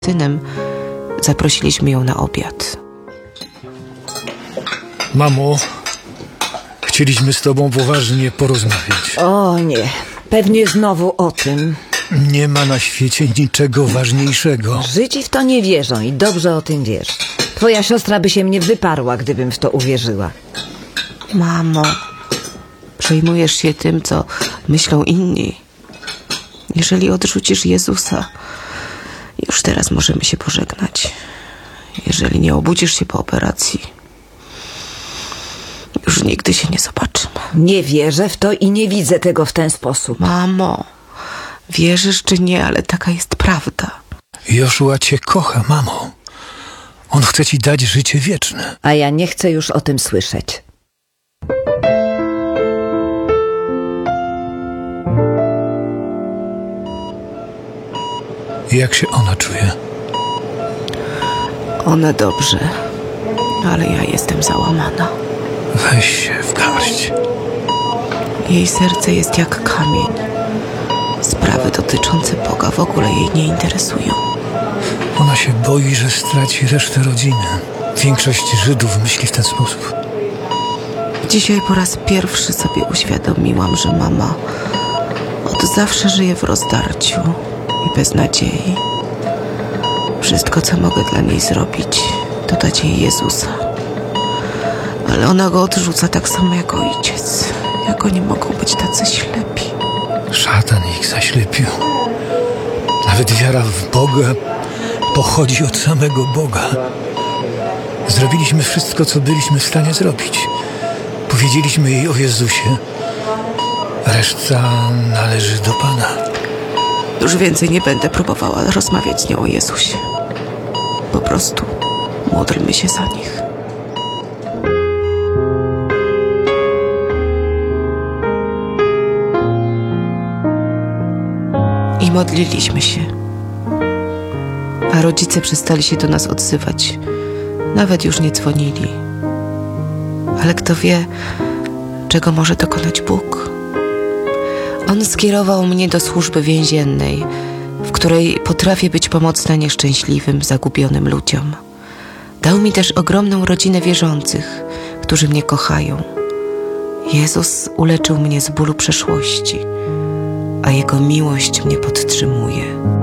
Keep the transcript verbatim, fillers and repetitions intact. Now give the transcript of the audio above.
synem, zaprosiliśmy ją na obiad. Mamo, chcieliśmy z tobą poważnie porozmawiać. O nie, pewnie znowu o tym. Nie ma na świecie niczego ważniejszego. Żydzi w to nie wierzą i dobrze o tym wiesz. Twoja siostra by się mnie wyparła, gdybym w to uwierzyła. Mamo, przejmujesz się tym, co myślą inni. Jeżeli odrzucisz Jezusa, już teraz możemy się pożegnać. Jeżeli nie obudzisz się po operacji, już nigdy się nie zobaczymy. Nie wierzę w to i nie widzę tego w ten sposób. Mamo, wierzysz czy nie, ale taka jest prawda. Joszua cię kocha, mamo. On chce ci dać życie wieczne. A ja nie chcę już o tym słyszeć. Jak się ona czuje? Ona dobrze, ale ja jestem załamana. Weź się w garść. Jej serce jest jak kamień. Sprawy dotyczące Boga w ogóle jej nie interesują. Ona się boi, że straci resztę rodziny. Większość Żydów myśli w ten sposób. Dzisiaj po raz pierwszy sobie uświadomiłam, że mama od zawsze żyje w rozdarciu i bez nadziei. Wszystko, co mogę dla niej zrobić, to dać jej Jezusa. Ale ona go odrzuca tak samo jak ojciec. Jak oni mogą być tacy ślepi? Szatan ich zaślepił. Nawet wiara w Boga pochodzi od samego Boga. Zrobiliśmy wszystko, co byliśmy w stanie zrobić. Powiedzieliśmy jej o Jezusie. Reszta należy do Pana. Już więcej nie będę próbowała rozmawiać z nią o Jezusie. Po prostu módlmy się za nich. I modliliśmy się. A rodzice przestali się do nas odzywać. Nawet już nie dzwonili. Ale kto wie, czego może dokonać Bóg? On skierował mnie do służby więziennej, w której potrafię być pomocna nieszczęśliwym, zagubionym ludziom. Dał mi też ogromną rodzinę wierzących, którzy mnie kochają. Jezus uleczył mnie z bólu przeszłości, a Jego miłość mnie podtrzymuje.